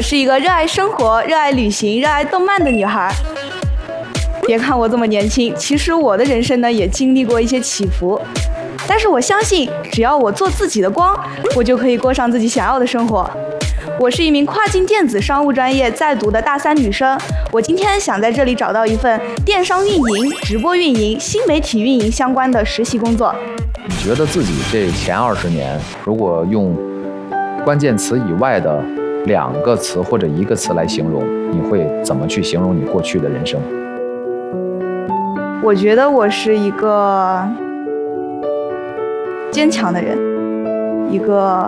是一个热爱生活、热爱旅行、热爱动漫的女孩。别看我这么年轻，其实我的人生呢也经历过一些起伏。但是我相信，只要我做自己的光，我就可以过上自己想要的生活。我是一名跨境电子商务专业在读的大3女生，我今天想在这里找到一份电商运营、直播运营、新媒体运营相关的实习工作。 你觉得自己这前20年，如果用关键词以外的2个词或者1个词来形容，你会怎么去形容你过去的人生？ 我觉得我是一个坚强的人，一个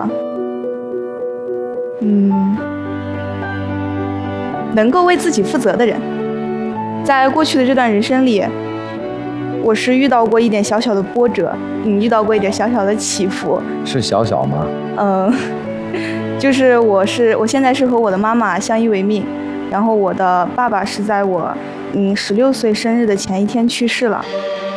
能够为自己负责的人。在过去的这段人生里，我是遇到过一点小小的波折，遇到过一点小小的起伏。 是小小吗？ 就是我现在是和我的妈妈相依为命，然后我的爸爸是在我16岁生日的前一天去世了。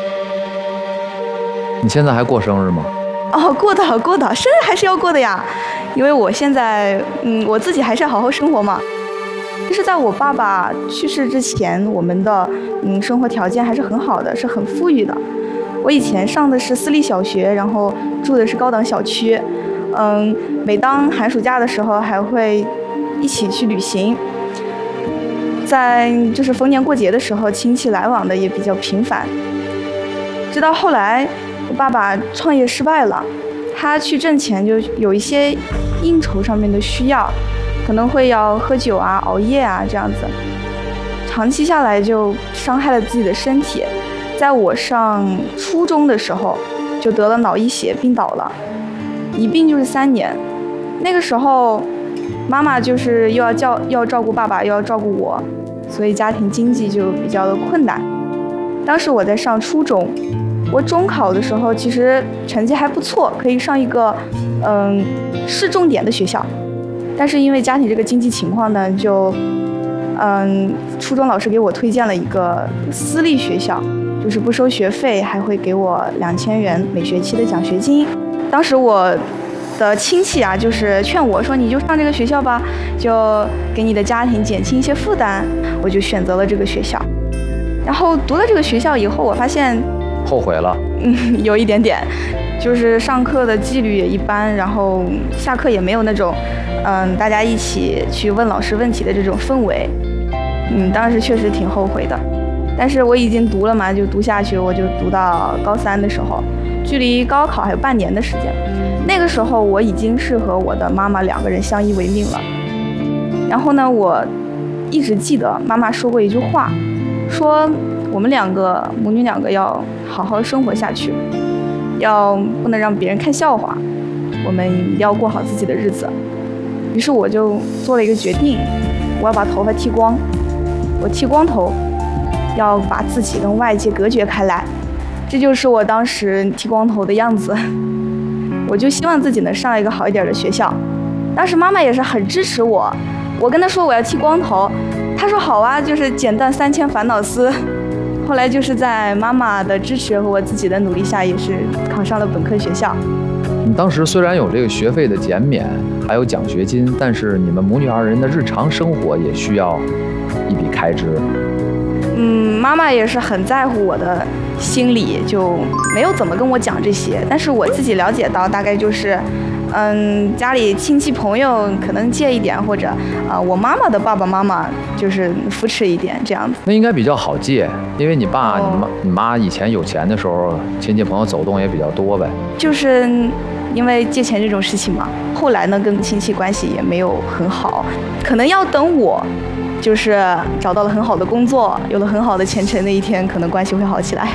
你现在还过生日吗？ 哦，过的，生日还是要过的呀，因为我现在我自己还是要好好生活嘛。就是在我爸爸去世之前，我们的生活条件还是很好的，是很富裕的。我以前上的是私立小学，然后住的是高档小区。每当寒暑假的时候，还会一起去旅行。在就是逢年过节的时候，亲戚来往的也比较频繁。直到后来，我爸爸创业失败了，他去挣钱就有一些应酬上面的需要，可能会要喝酒啊、熬夜啊这样子，长期下来就伤害了自己的身体。在我上初中的时候，就得了脑溢血，病倒了，一病就是3年。那个时候，妈妈就是又要照顾爸爸，又要照顾我，所以家庭经济就比较的困难。当时我在上初中，我中考的时候其实成绩还不错，可以上一个市重点的学校，但是因为家庭这个经济情况呢，就初中老师给我推荐了一个私立学校，就是不收学费，还会给我2000元每学期的奖学金。当时我的亲戚啊，就是劝我说，你就上这个学校吧，就给你的家庭减轻一些负担。我就选择了这个学校。然后读了这个学校以后，我发现后悔了。 有一点点，就是上课的纪律也一般，然后下课也没有那种大家一起去问老师问题的这种氛围。当时确实挺后悔的。但是我已经读了嘛，就读下去。我就读到高3的时候，距离高考还有半年的时间。那个时候我已经是和我的妈妈2个人相依为命了。然后呢，我一直记得妈妈说过一句话，说我们母女2个要好好生活下去，不能让别人看笑话，我们一定要过好自己的日子。于是我就做了一个决定，我要把头发剃光，我剃光头，要把自己跟外界隔绝开来。这就是我当时剃光头的样子。我就希望自己能上一个好一点的学校。当时妈妈也是很支持我，我跟她说我要剃光头，她说好啊，就是剪断3000烦恼丝。后来就是在妈妈的支持和我自己的努力下，也是考上了本科学校。 你当时虽然有这个学费的减免，还有奖学金，但是你们母女2人的日常生活也需要一笔开支。 妈妈也是很在乎我的心理，就没有怎么跟我讲这些。但是我自己了解到，大概就是，家里亲戚朋友可能借一点，或者我妈妈的爸爸妈妈就是扶持一点这样子。 那应该比较好借，因为你爸、你妈以前有钱的时候，亲戚朋友走动也比较多呗。 就是因为借钱这种事情嘛，后来呢跟亲戚关系也没有很好，可能要等我就是找到了很好的工作，有了很好的前程，那一天可能关系会好起来。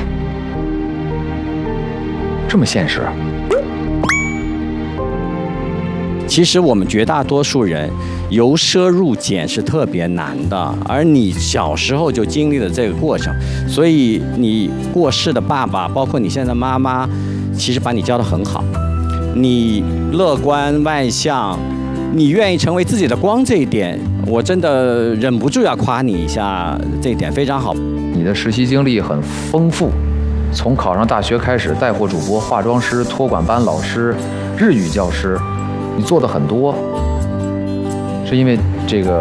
这么现实。 其实我们绝大多数人由奢入俭是特别难的，而你小时候就经历了这个过程，所以你过世的爸爸，包括你现在妈妈，其实把你教得很好。你乐观外向，你愿意成为自己的光，这一点我真的忍不住要夸你一下，这一点非常好。 你的实习经历很丰富，从考上大学开始，带货主播、化妆师、托管班老师、日语教师，你做的很多，是因为这个